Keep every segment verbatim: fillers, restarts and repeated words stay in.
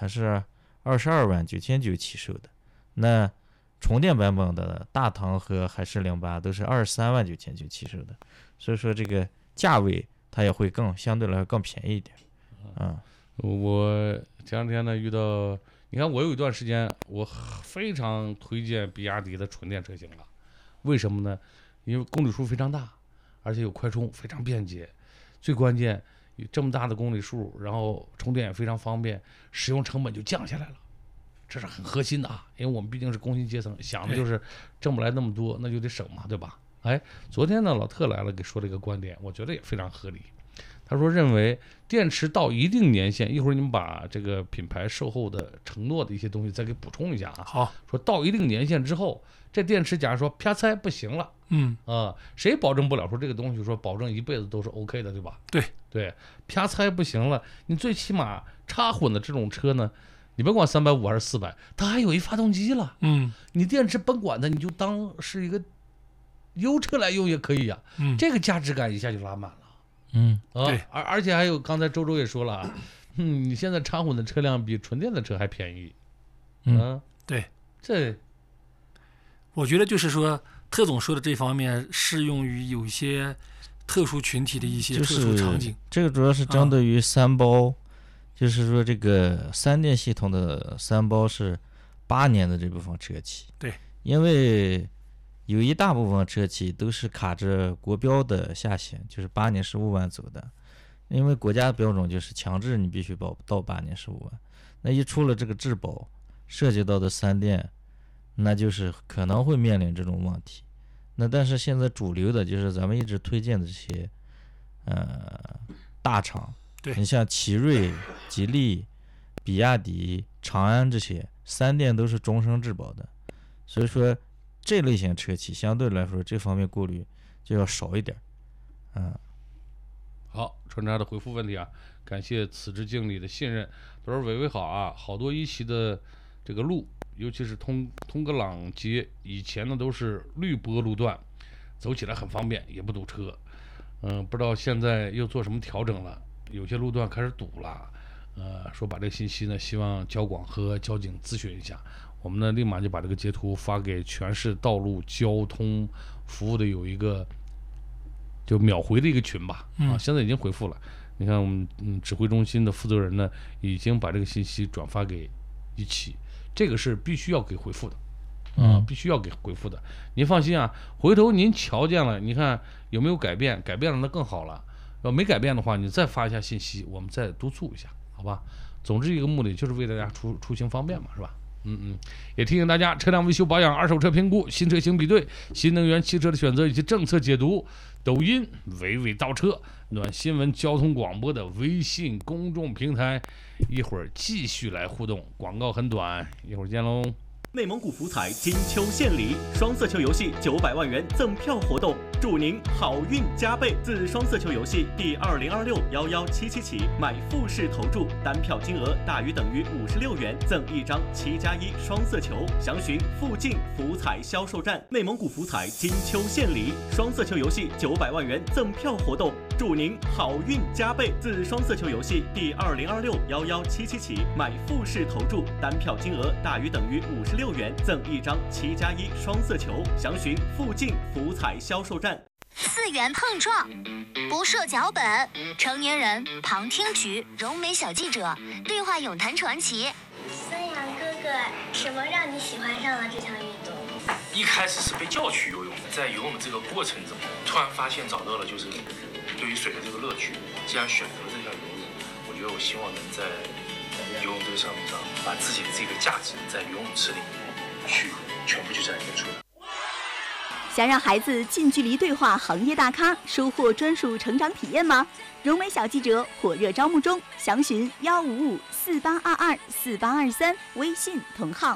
它是二十二万九千九起售的，那充电版本的大唐和海狮零八都是二十三万九千九起售的，所以说这个价位它也会更相对来说更便宜一点。嗯， 我前两天呢遇到，你看我有一段时间我非常推荐比亚迪的纯电车型了，为什么呢？因为公里数非常大，而且有快充，非常便捷，最关键有这么大的公里数，然后充电也非常方便，使用成本就降下来了，这是很核心的啊！因为我们毕竟是工薪阶层，想的就是挣不来那么多，那就得省嘛，对吧？哎，昨天呢，老特来了，给说了一个观点，我觉得也非常合理。他说认为电池到一定年限，一会儿你们把这个品牌售后的承诺的一些东西再给补充一下啊。 好， 说到一定年限之后，这电池假如说啪嚓不行了， 嗯啊、呃，谁保证不了说这个东西说保证一辈子都是 OK 的，对吧？ 对对，啪嚓不行了，你最起码插混的这种车呢，你甭管三百五还是四百，它还有一发动机了， 嗯， 你电池甭管它，你就当是一个油车来用也可以呀、啊， 嗯， 这个价值感一下就拉满了。 嗯， 啊， 对， 而而且还有刚才周周也说了啊，嗯，你现在插混的车辆比纯电的车还便宜， 嗯， 啊、 对， 这我觉得就是说，特总说的这方面适用于有些特殊群体的一些特殊场景。 这个主要是针对于三包，啊、就是说这个三电系统的三包是八年的这部分车企。 对， 因为有一大部分车企都是卡着国标的下限，就是八年十五万走的，因为国家标准就是强制你必须保到八年十五万，那一出了这个质保，涉及到的三电，那就是可能会面临这种问题。那但是现在主流的就是咱们一直推荐的这些，呃，大厂， 对， 你像奇瑞、吉利、比亚迪、长安这些三电都是终身质保的，所以说。这类型车企相对来说这方面顾虑就要少一点，嗯。 好，穿插的回复问题啊，感谢此之经理的信任。他说伟伟好啊，好多一期的这个路，尤其是通通格朗街，以前呢都是绿柏路段，走起来很方便，也不堵车。嗯，不知道现在又做什么调整了，有些路段开始堵了。呃，说把这个信息呢，希望交广和交警咨询一下。我们呢，立马就把这个截图发给全市道路交通服务的有一个就秒回的一个群吧。啊，现在已经回复了。你看我们嗯指挥中心的负责人呢，已经把这个信息转发给一汽，这个是必须要给回复的，啊，必须要给回复的。您放心啊，回头您瞧见了，你看有没有改变？改变了那更好了。要没改变的话，你再发一下信息，我们再督促一下，好吧？总之一个目的就是为大家出出行方便嘛，是吧？嗯嗯，也提醒大家，车辆维修保养、二手车评估、新车型比对、新能源汽车的选择以及政策解读，抖音娓娓道车、暖新闻交通广播的微信公众平台，一会儿继续来互动。广告很短，一会儿见喽。 内蒙古福彩金秋献礼，双色球游戏九百万元赠票活动，祝您好运加倍。自双色球游戏第二零二六幺幺七七起，买复式投注，单票金额大于等于五十六元，赠一张七加一双色球。详询附近福彩销售站。内蒙古福彩金秋献礼，双色球游戏九百万元赠票活动，祝您好运加倍。自双色球游戏第二零二六幺幺七七起，买复式投注，单票金额大于等于五十六元，赠一张七加一双色球。详询附近福彩销售站。 四元碰撞，不设脚本，成年人旁听局，柔美小记者对话咏谈传奇。 孙杨哥哥，什么让你喜欢上了这项运动？ 一开始是被叫去游泳，在游泳这个过程中，突然发现找到了就是对于水的这个乐趣。既然选择了这项游泳，我觉得我希望能在游泳这个项目上，把自己的这个价值在游泳池里面去全部去展现出来。 想让孩子近距离对话行业大咖，收获专属成长体验吗？融美小记者火热招募中，详询幺五五四八二二四八二三微信同号。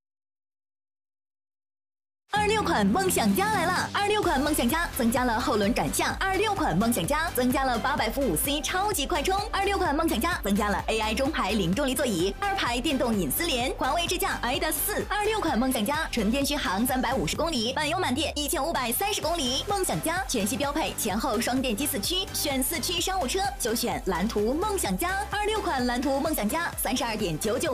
二六款梦想家来了！二六款梦想家增加了后轮转向，二六款梦想家增加了八百伏五 C 超级快充，二六款梦想家增加了 A I 中排零动力座椅，二排电动隐私联，环卫智驾 i D A S 四。二六款梦想家纯电续航三百五十公里，满油满电一千五百三十公里。梦想家全系标配前后双电机四驱，选四驱商务车就选蓝图梦想家。二六款蓝图梦想家三十二点九九。